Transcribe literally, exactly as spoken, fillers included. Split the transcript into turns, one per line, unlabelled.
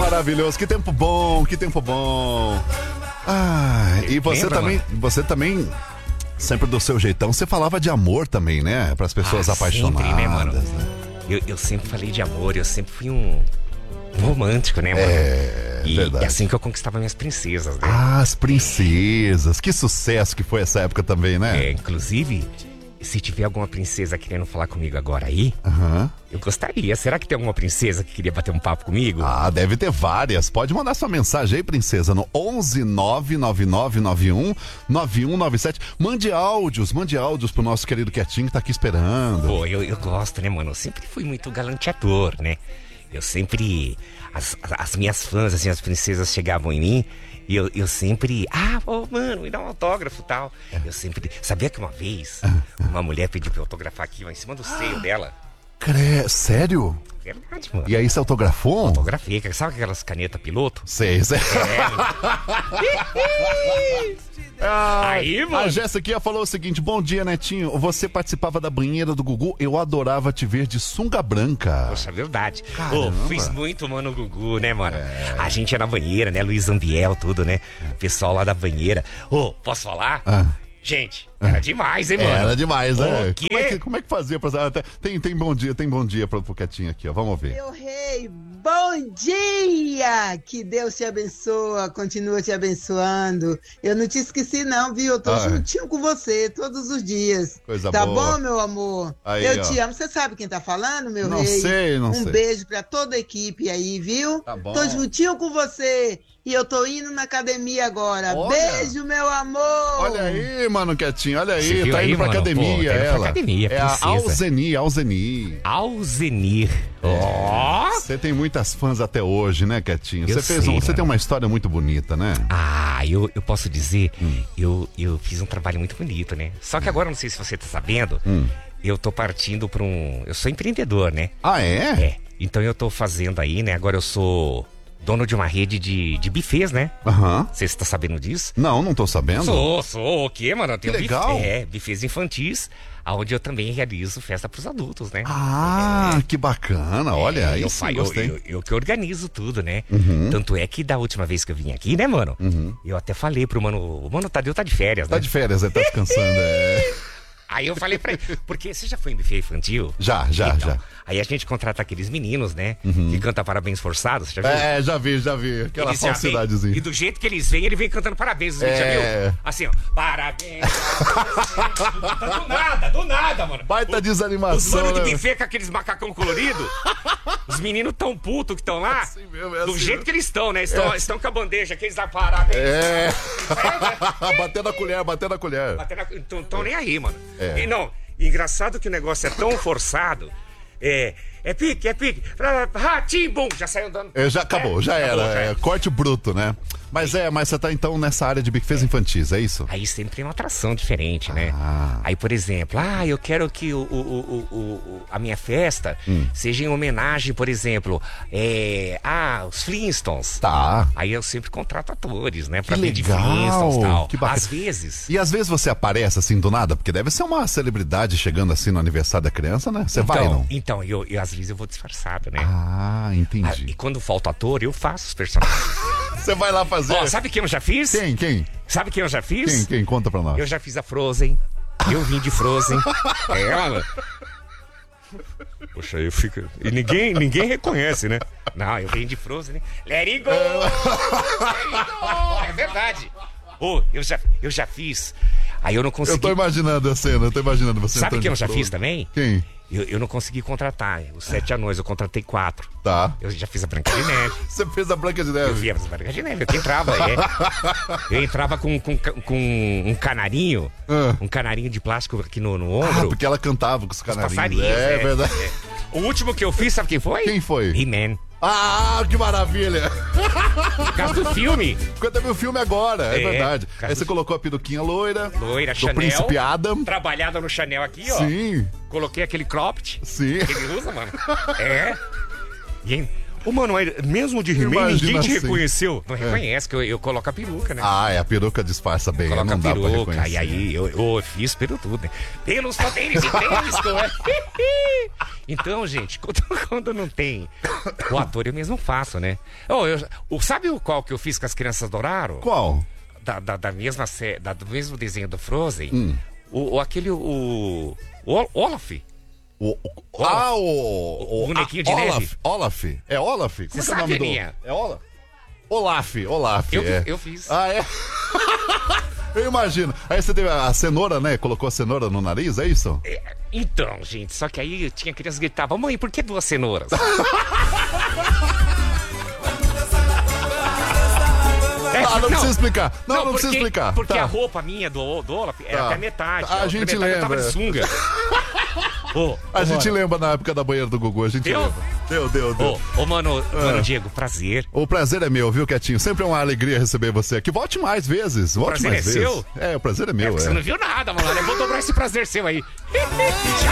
maravilhoso, que tempo bom, que tempo bom. Ah, e você
Lembra,
também,
mano?
você também, sempre do seu jeitão, você falava de amor também, né? Para as pessoas
Ah,
apaixonadas.
sempre, né, mano?
né?
Eu, eu sempre falei de amor, eu sempre fui um, um romântico, né, mano?
É,
e
verdade.
é assim que eu conquistava minhas princesas, né?
Ah, as princesas, que sucesso que foi essa época também, né?
É, inclusive, se tiver alguma princesa querendo falar comigo agora aí,
Aham.
eu gostaria. Será que tem alguma princesa que queria bater um papo comigo?
Ah, deve ter várias. Pode mandar sua mensagem aí, princesa, no onze nove nove nove nove um nove um nove sete. Mande áudios, mande áudios pro nosso querido Quietinho que tá aqui esperando.
Pô, eu, eu gosto, né, mano? Eu sempre fui muito galanteador, né? Eu sempre... As, as minhas fãs, assim, as princesas chegavam em mim e eu, eu sempre... Ah, ô, mano, me dá um autógrafo e tal. Eu sempre... Sabia que uma vez uma mulher pediu pra eu autografar aqui, ó, em cima do seio dela?
Cre... Sério?
Verdade, mano.
E aí você autografou?
Autografei. Sabe aquelas canetas piloto?
Sei, sei. Ah,
Aí, mano.
A Jéssica falou o seguinte: bom dia, Netinho. Você participava da banheira do Gugu? Eu adorava te ver de sunga branca.
Poxa, verdade.
Caramba.
Ô, fiz muito, mano, Gugu, né, mano? É. A gente ia na banheira, né? Luiz Ambiel, tudo, né? O pessoal lá da banheira. Ô, posso falar?
Ah.
Gente, era demais, hein, mano?
Era demais, né?
Ô, que...
Como, é que, como é que fazia pra... Até- Tem, tem bom dia, tem bom dia pro, pro Quietinho aqui, ó. Vamos ver.
Meu rei, bom dia! Que Deus te abençoa, continua te abençoando. Eu não te esqueci não, viu? Eu tô
Ah, é.
juntinho com você todos os dias.
Coisa
tá
boa.
bom, meu amor?
Aí,
eu
ó.
te amo. Você sabe quem tá falando, meu
Não
rei?
sei, não
um
sei.
beijo pra toda a equipe aí, viu?
Tá bom.
Tô juntinho com você. E eu tô indo na academia agora.
Olha.
Beijo, meu amor!
Olha aí, mano, Quietinho, olha
Você
aí.
viu
Tá
aí,
indo pra
mano?
academia,
Pô, tá indo pra
ela.
academia,
é a
princesa.
Alzeni, Alzeni.
Alzenir. Ó!
Você tem muitas fãs até hoje, né, Quietinho?
Eu
Você fez
sei,
um, você
mano.
tem uma história muito bonita, né?
Ah, eu, eu posso dizer,
Hum.
eu, eu fiz um trabalho muito bonito, né? Só que agora, não sei se você tá sabendo,
Hum.
eu tô partindo pra um... Eu sou empreendedor, né?
Ah, é?
É, então eu tô fazendo aí, né? Agora eu sou dono de uma rede de, de bufês, né?
Aham.
Você está sabendo disso?
Não, não tô sabendo.
Sou, sou. O quê, mano? Eu tenho
Que legal.
Buffet, é, bufês infantis, onde eu também realizo festa pros adultos, né?
Ah, que bacana. Olha,
É,
aí
eu,
sim,
fa- eu,
gostei.
eu, eu que organizo tudo, né?
Uhum.
Tanto é que da última vez que eu vim aqui, né, mano? Eu até falei pro mano, o mano Tadeu tá de férias,
Tá
né?
de férias, ele tá descansando, é.
Aí eu falei pra ele, porque você já foi em buffet infantil?
Já, já,
Então,
já.
Aí a gente contrata aqueles meninos, né? Que cantam parabéns forçados, já viu?
É, já vi, já vi. Aquela
Eles já vêm,
falsidadezinha.
e do jeito que eles vêm, ele vem cantando parabéns, os vídeos,
É.
já viu? Assim, ó, parabéns. parabéns. Do nada, do nada, mano.
Baita
Os
desanimação,
manos de
né?
buffet com aqueles macacão colorido, os meninos tão putos que estão lá,
Assim mesmo, é
do
assim
jeito
mesmo.
que eles estão, né? Estão, estão com a bandeja, que eles dão parabéns.
É. Batendo a colher, batendo a colher.
Batendo na- Então, tão nem aí, mano.
É.
E não, engraçado que o negócio é tão forçado. É, é pique, é pique. Ratim, bum, já saiu andando.
É, já acabou,
É,
já
acabou,
era.
já
É,
era.
corte bruto, né? Mas é, mas você tá então nessa área de bufês infantis, é isso?
Aí sempre tem uma atração diferente, né?
Ah.
Aí, por exemplo, ah, eu quero que o, o- o- o- o- a minha festa
Hum.
seja em homenagem, por exemplo, é, ah, os Flintstones.
Tá.
Aí eu sempre contrato atores, né? Pra
Que
ver de
legal,
Flintstones e tal.
que bacana.
Às vezes.
E às vezes você aparece assim do nada, porque deve ser uma celebridade chegando assim no aniversário da criança, né? Você vai,
então,
não?
então eu, eu, às vezes eu vou disfarçado, né?
Ah,
Ah, e
entendi.
quando falta ator, eu faço os personagens.
Você vai lá fazer.
Ó, sabe quem eu já fiz?
Quem, quem?
Sabe quem eu já fiz?
Quem, quem? Conta pra nós.
Eu já fiz a Frozen. Eu vim de Frozen. É, mano. Poxa, eu fico. E ninguém, ninguém reconhece, né? Não, eu vim de Frozen, né? Let it go! Let it go! É verdade. Ô, eu já, eu já fiz. Aí eu não consegui.
Eu tô imaginando a cena, eu tô imaginando você.
Sabe
entrando
quem eu
de
já
Frozen.
fiz também?
Quem?
Eu, eu não consegui contratar. Os sete anões, eu contratei quatro.
Tá.
Eu já fiz a Branca de Neve.
Você fez a Branca de
Eu
Neve.
via as Branca de Neve, eu que entrava, é. Eu entrava com, com, com um canarinho,
Ah.
um canarinho de plástico aqui no, no
Ah,
ombro.
porque ela cantava com os canarinhos.
passarinhos,
é,
é,
verdade.
O último que eu fiz, sabe quem foi?
Quem foi?
He-Man.
Ah, que maravilha!
Por causa do filme.
Porque eu teve o filme agora, é,
É,
verdade.
cara
Aí você
do-
colocou a peruquinha loira.
Loira,
do
Chanel.
Príncipe Adam.
Trabalhada no Chanel aqui, ó.
Sim,
Coloquei aquele cropped
sim.
que ele usa, mano. É. E, hein? Ô, mano, mas mesmo de He-Man,
Imagina
ninguém te
assim.
reconheceu. Não reconhece, que eu, eu coloco a peruca, né?
Ah, é, a peruca disfarça bem,
Coloca
não
a
dá pra
peruca,
reconhecer.
e aí eu, eu fiz pelo tudo, né? Pelos poderes de Grayskull, é. Então, gente, quando, quando não tem o ator, eu mesmo faço, né? Oh, eu, o, sabe o qual que eu fiz que as crianças adoraram?
Qual?
Da, da, da mesma sé- da, do mesmo desenho do Frozen?
Hum.
O, o aquele, o, o Olaf.
O, o- ah, o,
O bonequinho de
Olaf,
neve.
Olaf. É Olaf? Como
Você
é que é o
sabe,
nome do-
Aninha?
É Olaf? Olaf, Olaf.
Eu,
é.
eu fiz.
Ah, é? Eu imagino. Aí você teve a cenoura, né? Colocou a cenoura no nariz, é isso?
É, então, gente, só que aí tinha criança que gritava: mãe, por que duas cenouras? É,
Ah, não, precisa explicar. Não, não,
porque,
precisa explicar.
Porque
Tá.
a roupa minha do, do Olaf era
Tá.
até metade.
A
outra
gente
metade eu tava
lembra.
de sunga. Ô,
A
ô,
gente
mano,
lembra na época da banheira do Gugu, a gente
Deu?
lembra. Deu, deu, deu.
Ô, ô, mano, mano,
Ah.
Diego, prazer.
O prazer é meu, viu, Quietinho? Sempre é uma alegria receber você aqui. Volte mais vezes. Volte
prazer
mais
é
vezes.
seu?
É, o prazer é meu,
Você
é.
não viu nada, mano. Eu vou dobrar esse prazer seu aí.